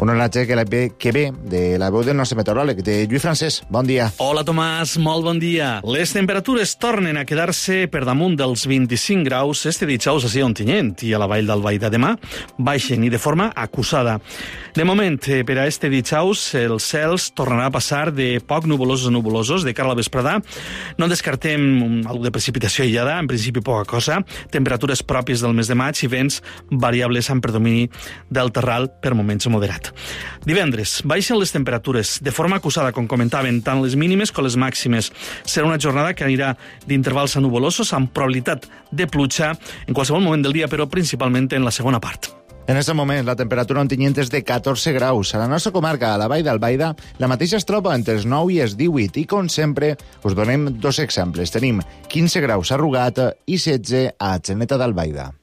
Un oratge que ve de la veu del nostre meteoròleg, de Lluís Francesc. Bon dia. Hola, Tomàs, molt bon dia. Les temperatures tornen a quedar-se per damunt dels 25 graus este dijous a Ontinyent i a la Vall d'Albaida. Demà baixen i de forma acusada. De moment, per a este dijous, els cels tornarà a passar de poc nuvolosos a nuvolosos de cara a la vesprada. No descartem alguna de precipitació aïllada, en principi poca cosa, temperatures pròpies del mes de maig i vents variables amb predomini del terral per moments moderat. Divendres, baixen les temperatures de forma acusada, com comentaven, tant les mínimes com les màximes. Serà una jornada que anirà d'intervals a nuvolosos amb probabilitat de pluja en qualsevol moment del dia, però principalment en la segona part. En aquest moment, la temperatura a Ontinyent és de 14 graus. A la nostra comarca, a la Vall d'Albaida, la mateixa es troba entre els 9 i els 18. I, com sempre, us donem dos exemples. Tenim 15 graus a Rugat i 16 a Atzeneta d'Albaida.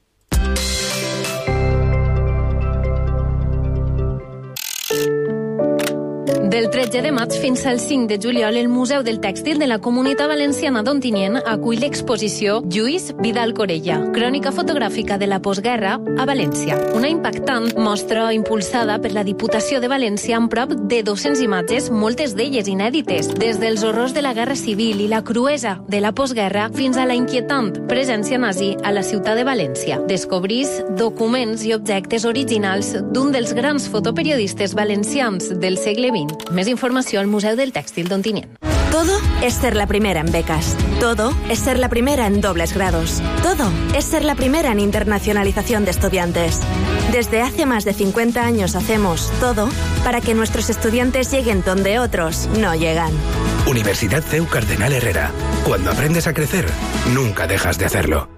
Del 13 de maig fins al 5 de juliol, el Museu del Tèxtil de la Comunitat Valenciana d'Ontinyent acull l'exposició Lluís Vidal Corella, crònica fotogràfica de la postguerra a València. Una impactant mostra impulsada per la Diputació de València amb prop de 200 imatges, moltes d'elles inèdites, des dels horrors de la Guerra Civil i la cruesa de la postguerra fins a la inquietant presència nazi a la ciutat de València. Descobrís documents i objectes originals d'un dels grans fotoperiodistes valencians del segle XX. Més informació al Museu del Tèxtil d'Ontinyent. Todo es ser la primera en becas. Todo es ser la primera en dobles grados. Todo es ser la primera en internacionalización de estudiantes. Desde hace más de 50 años hacemos todo para que nuestros estudiantes lleguen donde otros no llegan. Universidad CEU Cardenal Herrera. Cuando aprendes a crecer, nunca dejas de hacerlo.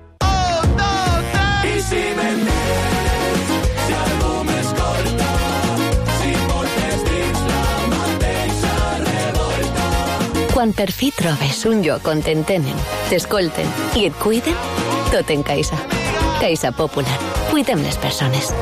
Quan per fi trobes un lloc on t'entenen, t'escolten i et cuiden, tot en Caixa. Caixa Popular. Cuidem les persones.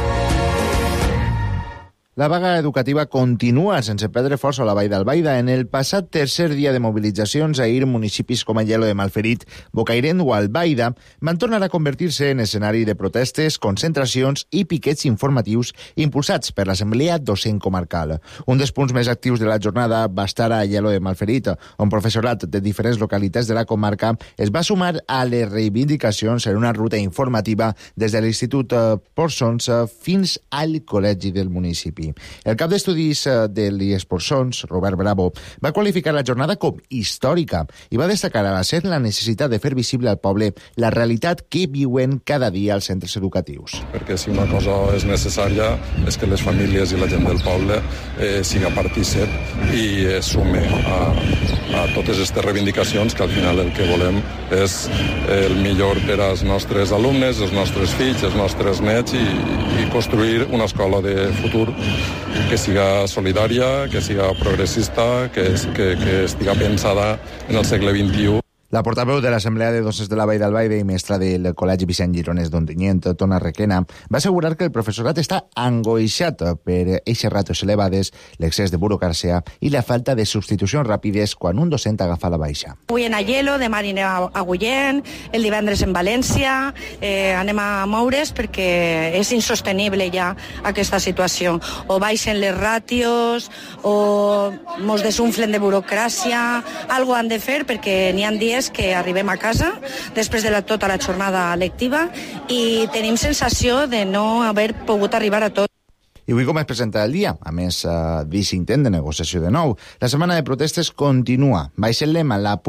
La vaga educativa continua sense perdre força a la Vall d'Albaida. En el passat tercer dia de mobilitzacions, ahir municipis com Aielo de Malferit, Bocairent o Albaida van tornar a convertir-se en escenari de protestes, concentracions i piquets informatius impulsats per l'Assemblea Docent Comarcal. Un dels punts més actius de la jornada va estar a Aielo de Malferit, on professorat de diferents localitats de la comarca es va sumar a les reivindicacions en una ruta informativa des de l'Institut Porsons fins al col·legi del municipi. El cap d'estudis de l'IES Porsons, Robert Bravo, va qualificar la jornada com històrica i va destacar a la SER la necessitat de fer visible al poble la realitat que viuen cada dia als centres educatius. Perquè si una cosa és necessària és que les famílies i la gent del poble siga partícip i es sume a totes aquestes reivindicacions, que al final el que volem és el millor per als nostres alumnes, els nostres fills, els nostres nets i construir una escola de futur que siga solidària, que siga progressista, que estiga pensada en el segle XXI. La portaveu de l'Assemblea de Docents de la Vall d'Albaida i mestra del Col·legi Vicent Gironès d'Ontinyent, Tona Requena, va assegurar que el professorat està angoixat per eixes ràtios elevades, l'excés de burocràcia i la falta de substitucions ràpides quan un docent agafa la baixa. Avui en Aielo, demà anirem a Agullent, el divendres en València, anem a moure's perquè és insostenible ja aquesta situació. O baixen les ràtios, o mos desunflen de burocràcia, algo han de fer perquè n'hi ha dies que arribem a casa després de tota la jornada lectiva i tenim sensació de no haver pogut arribar a tot. I avui com es presenta el dia? A més, d'intent de negociació de nou. La setmana de protestes continua. Baix el lema, la